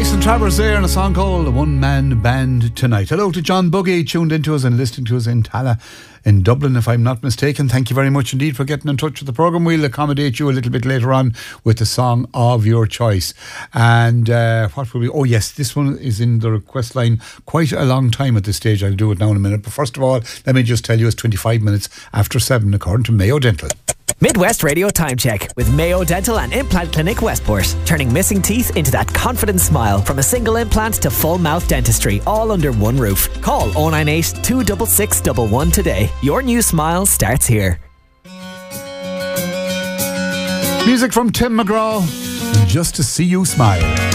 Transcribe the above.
Jason Travers there in a song called One Man Band Tonight. Hello to John Buggy, tuned into us and listening to us in Tala in Dublin, if I'm not mistaken. Thank you very much indeed for getting in touch with the programme. We'll accommodate you a little bit later on with the song of your choice. And what will we... Oh yes, this one is in the request line quite a long time at this stage. I'll do it now in a minute. But first of all, let me just tell you it's 25 minutes after 7 according to Mayo Dental. Midwest Radio Time Check with Mayo Dental and Implant Clinic Westport. Turning missing teeth into that confident smile. From a single implant to full mouth dentistry, all under one roof. Call 098 266 111 today. Your new smile starts here. Music from Tim McGraw, Just to See You Smile.